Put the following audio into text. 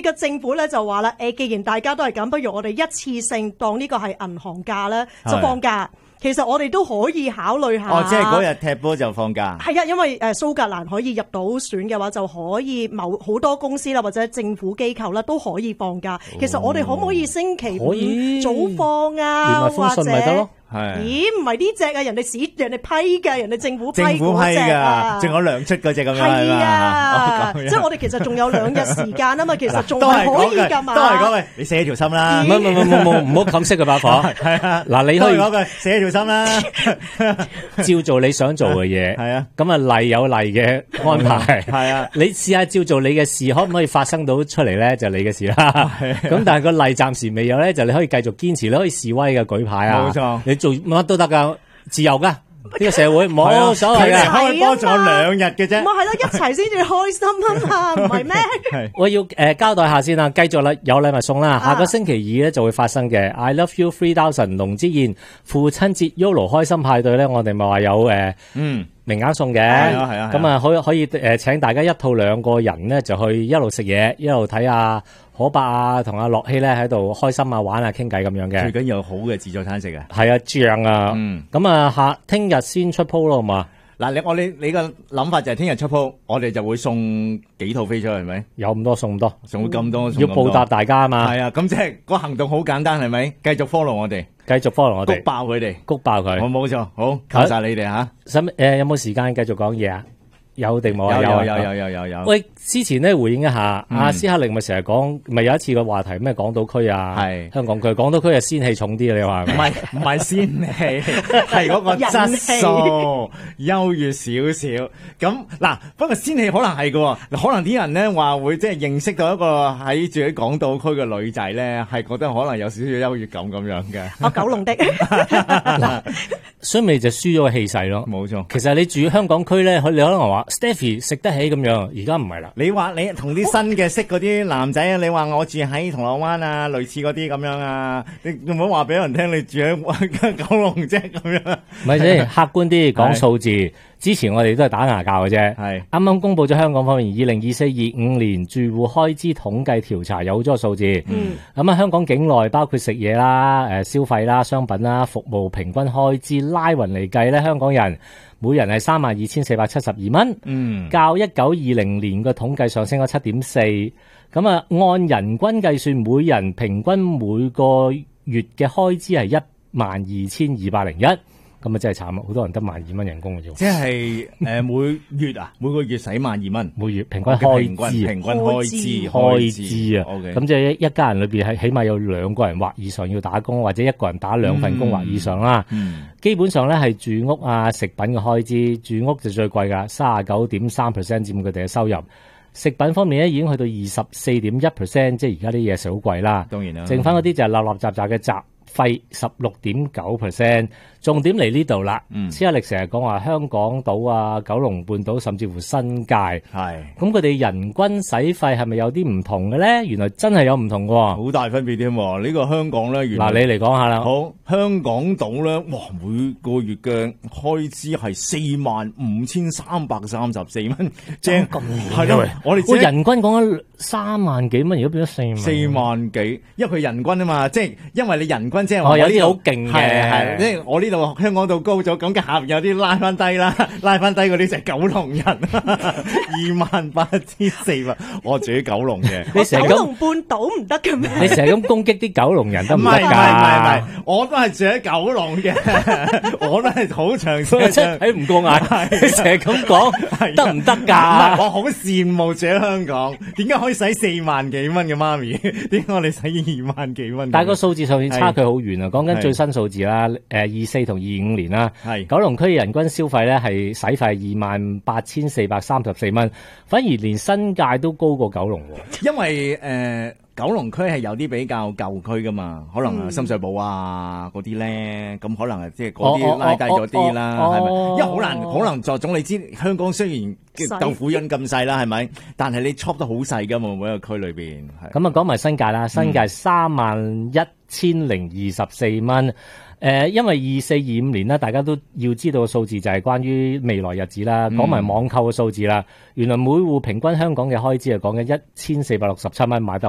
哋嘅政府咧就話啦，既然大家都係咁，不如我哋一次性當呢個係銀行假咧，就放假。其實我哋都可以考慮下。 即係嗰日踢波就放假。 係啊，因為蘇格蘭可以入到選嘅話，就可以好多公司啦或者政府機構啦都可以放假。其實我哋可唔可以星期五早放啊？ 連埋封信咪得咯？ 咦，唔係呢隻啊，人哋批嘅，人哋政府批嗰隻啊，仲有糧出嗰隻咁樣係啊，即係我哋其實仲有2日時間啊嘛，其實仲係可以㗎嘛。 都係嗰句，你寫條心啦。 唔好冚熄個把火。係啊，嗱，你可以嗰句寫條心啦， 照做你想做嘅嘢。係啊，咁啊例有例嘅安排。係啊，你試下照做你嘅事，可唔可以發生到出嚟咧？就你嘅事啦。咁但係個例暫時未有咧，就你可以繼續堅持，你可以示威嘅舉牌啊。冇錯。做乜都得噶，自由噶，呢個社會冇所謂嘅。 開波仲有2日嘅啫。 咪係咯，一齊先至開心啊嘛，唔係咩？ 我要交代下先啦，繼續啦，有禮物送啦。下個星期2咧就會發生嘅 I Love You 3000龍之宴父親節 YOLO 開心派對咧，我哋咪話有名額送嘅。咁啊可以請大家一套2個人咧，就去一路食嘢，一路睇下可伯啊同阿樂希咧喺度開心啊玩啊傾偈咁樣嘅。 最緊要好嘅自助餐食啊。 係啊，醬啊。咁啊聽日先出鋪咯，好嘛？ 嗱，你個諗法就係聽日出鋪，我哋就會送幾套飛出去，係咪？ 有咁多送咁多， 送咁多， 要報答大家啊嘛。 係啊，咁即係個行動好簡單，係咪？繼續 follow 我哋，谷爆佢哋， 谷爆佢。 冇錯，好，靠晒你哋吓。 有冇時間繼續講嘢啊？有定冇啊？ 有。 喂，之前咧回應一下，阿斯克力咪成日講，咪有一次個話題咩港島區啊，係香港區，港島區係仙氣重啲啊？你話唔係仙氣，係嗰個質素優越少少。咁嗱，不過仙氣可能係嘅，可能啲人咧話會即係認識到一個喺住喺港島區嘅女仔咧，係覺得可能有少少優越感咁樣嘅。 我九龍的， 所以咪就輸咗個氣勢咯。 冇錯， 其實你住香港區咧，你可能話 Stephy 食得起咁樣，而家唔係啦。 你話你同啲新嘅識嗰啲男仔啊，你話我住喺銅鑼灣啊，類似嗰啲咁樣啊，你唔好話俾人聽你住喺九龍啫咁樣。 唔係先，客觀啲講數字。之前我哋都係打牙鉸嘅啫。係啱啱公布咗香港方面2024-25年住戶開支統計調查有咗個數字。咁啊，香港境內包括食嘢啦、消費啦、商品啦、服務平均開支拉勻嚟計咧，香港人每人係32,472蚊，較1920年嘅統計上升咗7.4%。咁啊，按人均計算，每人平均每個月嘅開支係12,201。咁啊，真係慘啊！好多人得12,000蚊人工嘅啫。 即係每月啊，每個月使12,000蚊， 每月平均開支， 平均開支啊。 咁即係一家人裏邊係起碼有2個人或以上要打工，或者1個人打2份工或以上啦。基本上咧係住屋啊、食品嘅開支，住屋就最貴噶，39.3% 佔佢哋嘅收入。食品方面咧已經去到24.1%，即係而家啲嘢食好貴啦。當然啦，剩翻嗰啲就係立立雜雜嘅雜費16.9%。重點嚟呢度啦，施亞力成日講話香港島啊、九龍半島甚至乎新界，係咁佢哋人均使費係咪有啲唔同嘅咧？原來真係有唔同嘅， 好大分別添。呢個香港咧， 嗱你嚟講下啦。 好，香港島咧，哇，每個月嘅開支係45,334蚊，正咁係咯。我人均講緊3萬幾蚊，而家變咗 4萬幾，因為佢人均啊嘛，即係因為你人均即係有啲好勁嘅， 係即係我呢度香港島高咗，咁嘅下邊有啲拉翻低啦，拉翻低嗰啲就係九龍人，28,400，我住喺九龍嘅。 你成九龍半島唔得嘅咩？ 你成日咁攻擊啲九龍人得唔得㗎？ 唔係，我都係住喺九龍嘅，我都係好長時間睇唔過眼，你成日咁講得唔得㗎？ 我好羨慕住喺香港，點解可以使4萬幾蚊嘅媽咪？點解我哋使2萬幾蚊？ 但係個數字上面差距好遠啊！講緊最新數字啦，24同25年啦，九龍區人均消費咧係使費28,434蚊，反而連新界都高過九龍喎。 因為九龍區係有啲比較舊區噶嘛，可能深水埗啊嗰啲咧，咁可能即係嗰啲拉低咗啲啦，係咪？因為好難作總，你知香港雖然豆腐潤咁細啦，係咪？但係你 chop 得好細噶嘛，每一個區裏邊。 咁啊，講埋新界啦，新界31,024蚊。因為24-25年啦，大家都要知道嘅數字就係關於未來日子啦。講埋網購嘅數字啦，原來每戶平均香港嘅開支係講緊1,467蚊買到。